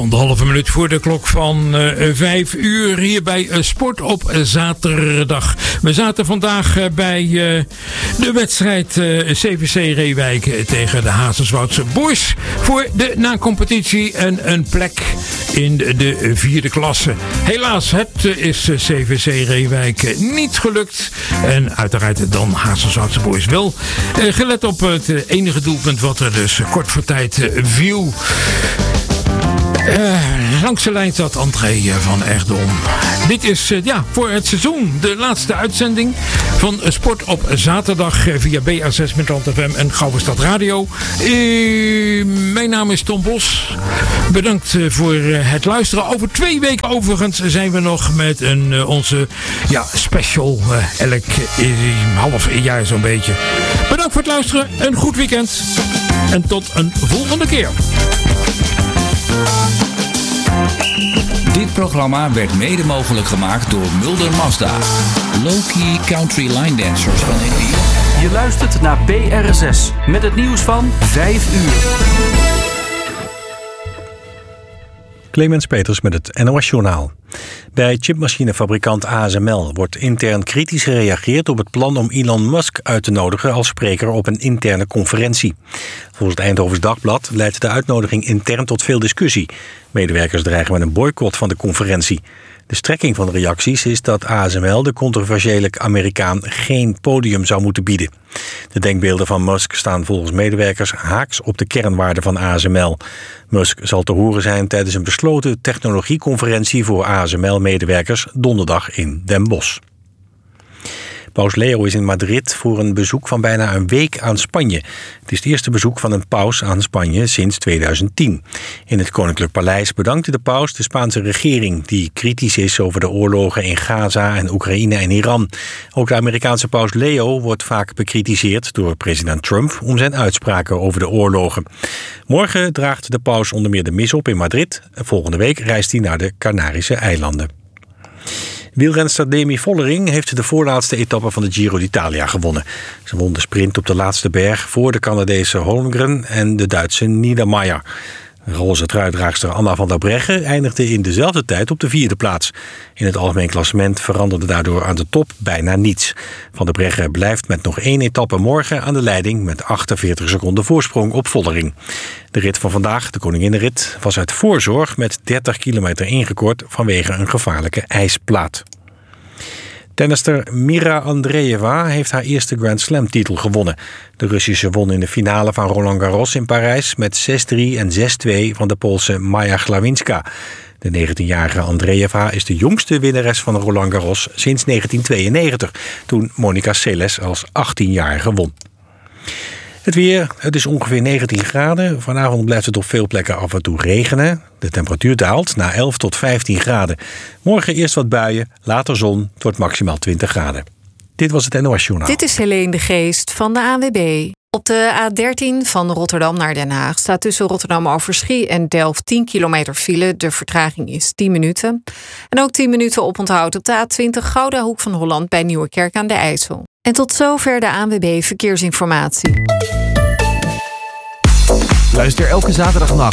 Anderhalve minuut voor de klok van 5 uur hier bij Sport op zaterdag. We zaten vandaag bij de wedstrijd CVC Reewijk tegen de Hazerswoudse Boys voor de na-competitie en een plek in de vierde klasse. Helaas, het is CVC Reewijk niet gelukt. En uiteraard dan Hazerswoudse Boys wel. Gelet op het enige doelpunt wat er dus kort voor tijd viel. Langs de lijn zat André van Erdom. Dit is voor het seizoen de laatste uitzending van Sport op zaterdag via BA6 Midland FM en Gouwenstad Radio. Mijn naam is Tom Bos. Bedankt voor het luisteren. Over 2 weken overigens zijn we nog met onze special elk half jaar zo'n beetje. Bedankt voor het luisteren. Een goed weekend. En tot een volgende keer. Dit programma werd mede mogelijk gemaakt door Mulder Mazda. Low-key country line dancers van India. Je luistert naar BR6 met het nieuws van 5 uur. Clemens Peters met het NOS Journaal. Bij chipmachinefabrikant ASML wordt intern kritisch gereageerd op het plan om Elon Musk uit te nodigen als spreker op een interne conferentie. Volgens het Eindhovens Dagblad leidt de uitnodiging intern tot veel discussie. Medewerkers dreigen met een boycott van de conferentie. De strekking van de reacties is dat ASML de controversiële Amerikaan geen podium zou moeten bieden. De denkbeelden van Musk staan volgens medewerkers haaks op de kernwaarden van ASML. Musk zal te horen zijn tijdens een besloten technologieconferentie voor ASML-medewerkers donderdag in Den Bosch. Paus Leo is in Madrid voor een bezoek van bijna een week aan Spanje. Het is het eerste bezoek van een paus aan Spanje sinds 2010. In het Koninklijk Paleis bedankte de paus de Spaanse regering, die kritisch is over de oorlogen in Gaza en Oekraïne en Iran. Ook de Amerikaanse paus Leo wordt vaak bekritiseerd door president Trump om zijn uitspraken over de oorlogen. Morgen draagt de paus onder meer de mis op in Madrid. Volgende week reist hij naar de Canarische eilanden. Wielrenster Demi Vollering heeft de voorlaatste etappe van de Giro d'Italia gewonnen. Ze won de sprint op de laatste berg voor de Canadese Holmgren en de Duitse Niedermayer. Roze truidraagster Anna van der Breggen eindigde in dezelfde tijd op de 4e plaats. In het algemeen klassement veranderde daardoor aan de top bijna niets. Van der Breggen blijft met nog 1 etappe morgen aan de leiding met 48 seconden voorsprong op Vollering. De rit van vandaag, de Koninginnenrit, was uit voorzorg met 30 kilometer ingekort vanwege een gevaarlijke ijsplaat. Tennister Mira Andreeva heeft haar eerste Grand Slam titel gewonnen. De Russische won in de finale van Roland Garros in Parijs met 6-3 en 6-2 van de Poolse Maja Glawinska. De 19-jarige Andreeva is de jongste winnares van Roland Garros sinds 1992, toen Monica Seles als 18-jarige won. Het weer, het is ongeveer 19 graden. Vanavond blijft het op veel plekken af en toe regenen. De temperatuur daalt naar 11 tot 15 graden. Morgen eerst wat buien, later zon, het wordt maximaal 20 graden. Dit was het NOS Journaal. Dit is Helene de Geest van de ANWB. Op de A13 van Rotterdam naar Den Haag staat tussen Rotterdam Overschie en Delft 10 kilometer file. De vertraging is 10 minuten. En ook 10 minuten oponthoud op de A20 Gouda Hoek van Holland bij Nieuwekerk aan de IJssel. En tot zover de ANWB Verkeersinformatie. Luister elke zaterdagnacht